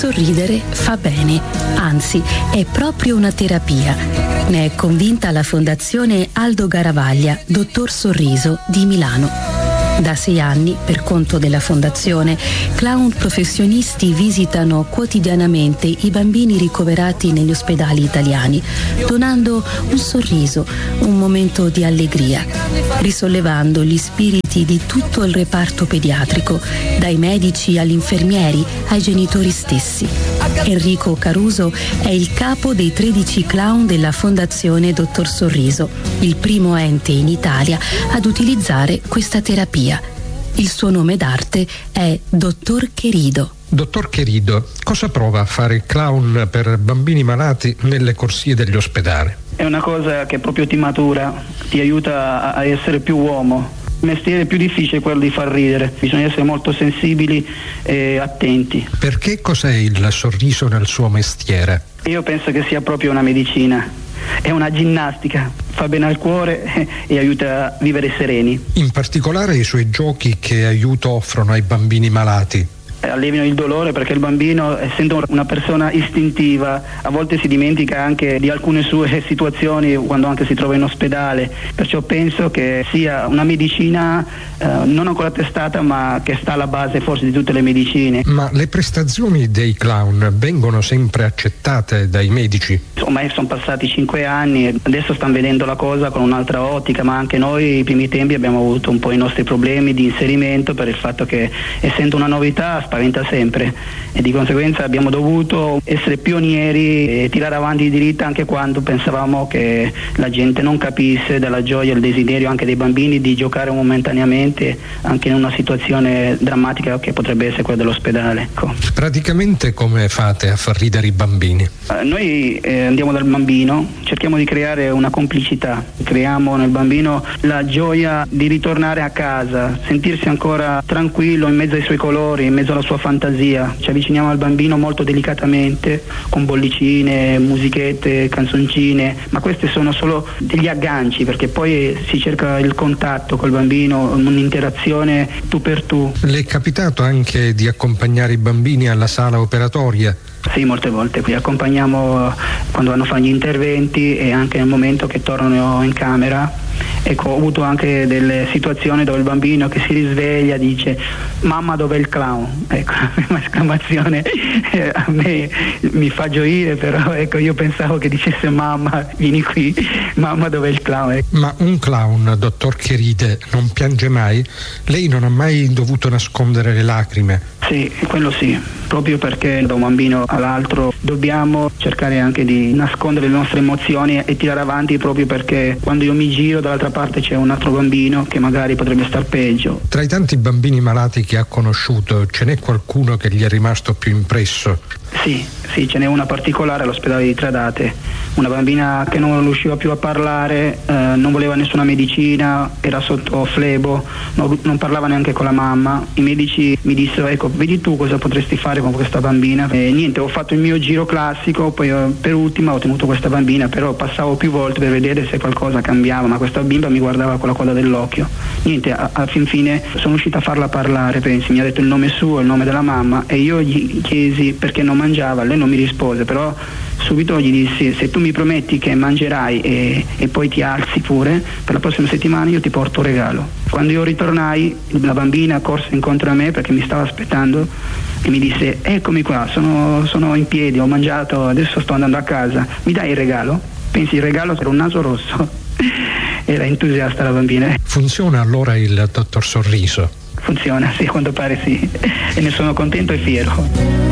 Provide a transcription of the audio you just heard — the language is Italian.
sorridere fa bene, anzi è proprio una terapia. Ne è convinta la Fondazione Aldo Garavaglia, Dottor Sorriso di Milano. Da 6 anni, per conto della Fondazione, clown professionisti visitano quotidianamente i bambini ricoverati negli ospedali italiani, donando un sorriso, un momento di allegria, risollevando gli spiriti di tutto il reparto pediatrico, dai medici agli infermieri ai genitori stessi. Enrico Caruso è il capo dei 13 clown della Fondazione Dottor Sorriso, il primo ente in Italia ad utilizzare questa terapia. Il suo nome d'arte è Dottor Querido. Dottor Querido, cosa prova a fare il clown per bambini malati nelle corsie degli ospedali? È una cosa che proprio ti matura, ti aiuta a essere più uomo. Il mestiere più difficile è quello di far ridere, bisogna essere molto sensibili e attenti. Perché cos'è il sorriso nel suo mestiere? Io penso che sia proprio una medicina, è una ginnastica, fa bene al cuore e aiuta a vivere sereni. In particolare i suoi giochi che aiuto offrono ai bambini malati? Alleviano il dolore, perché il bambino, essendo una persona istintiva, a volte si dimentica anche di alcune sue situazioni quando anche si trova in ospedale, perciò penso che sia una medicina non ancora testata, ma che sta alla base forse di tutte le medicine. Ma le prestazioni dei clown vengono sempre accettate dai medici? Ormai sono passati 5 anni e adesso stanno vedendo la cosa con un'altra ottica, ma anche noi i primi tempi abbiamo avuto un po' i nostri problemi di inserimento per il fatto che, essendo una novità, spaventa sempre, e di conseguenza abbiamo dovuto essere pionieri e tirare avanti di dritta anche quando pensavamo che la gente non capisse della gioia e il desiderio anche dei bambini di giocare momentaneamente anche in una situazione drammatica che potrebbe essere quella dell'ospedale. Ecco. Praticamente come fate a far ridere i bambini? Noi andiamo dal bambino, cerchiamo di creare una complicità, creiamo nel bambino la gioia di ritornare a casa, sentirsi ancora tranquillo in mezzo ai suoi colori, in mezzo alla sua fantasia. Ci avviciniamo al bambino molto delicatamente, con bollicine, musichette, canzoncine, ma queste sono solo degli agganci, perché poi si cerca il contatto col bambino, un'interazione tu per tu. Le è capitato anche di accompagnare i bambini alla sala operatoria? Sì, molte volte qui accompagniamo quando vanno a fare gli interventi e anche nel momento che tornano in camera. Ecco, ho avuto anche delle situazioni dove il bambino che si risveglia dice: mamma, dov'è il clown? Ecco, un'esclamazione a me mi fa gioire, però ecco, io pensavo che dicesse: mamma, vieni qui, mamma, dov'è il clown? Ma un clown, dottor Querido, non piange mai? Lei non ha mai dovuto nascondere le lacrime? Sì, quello sì, proprio perché da un bambino all'altro dobbiamo cercare anche di nascondere le nostre emozioni e tirare avanti, proprio perché quando io mi giro dall'altra parte c'è un altro bambino che magari potrebbe star peggio. Tra i tanti bambini malati che ha conosciuto, ce n'è qualcuno che gli è rimasto più impresso? Sì, ce n'è una particolare all'ospedale di Tradate, una bambina che non riusciva più a parlare, non voleva nessuna medicina, era sotto flebo, non parlava neanche con la mamma. I medici mi dissero: ecco, vedi tu cosa potresti fare con questa bambina. E niente, ho fatto il mio giro classico, poi per ultima ho tenuto questa bambina, però passavo più volte per vedere se qualcosa cambiava, ma questa bimba mi guardava con la coda dell'occhio. Niente, a fin fine sono riuscita a farla parlare, pensi, mi ha detto il nome suo, il nome della mamma, e io gli chiesi perché non mangiava, lei non mi rispose, però subito gli dissi: se tu mi prometti che mangerai e poi ti alzi pure, per la prossima settimana io ti porto un regalo. Quando io ritornai, la bambina corse incontro a me perché mi stava aspettando e mi disse: eccomi qua, sono in piedi, ho mangiato, adesso sto andando a casa, mi dai il regalo? Pensi, il regalo era un naso rosso. Era entusiasta la bambina. Funziona allora il dottor Sorriso? Funziona, sì, a quanto pare sì, e ne sono contento e fiero.